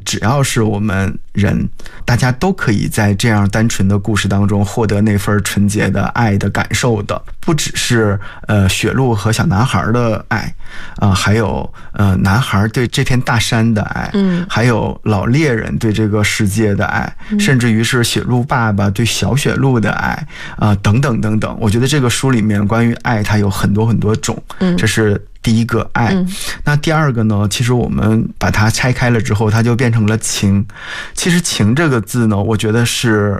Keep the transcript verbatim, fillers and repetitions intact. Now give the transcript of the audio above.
只要是我们人，大家都可以在这样单纯的故事当中获得那份纯洁的爱的感受的。不只是呃雪鹿和小男孩的爱啊、呃，还有呃男孩对这片大山的爱， 嗯， 还有老猎人对这个世界的爱，嗯、甚至于是雪鹿爸爸对小雪鹿的爱啊、呃，等等等等。我觉得这个书里面关于爱，它有很多很多种，嗯，这是第一个爱、嗯、那第二个呢，其实我们把它拆开了之后，它就变成了情。其实情这个字呢，我觉得是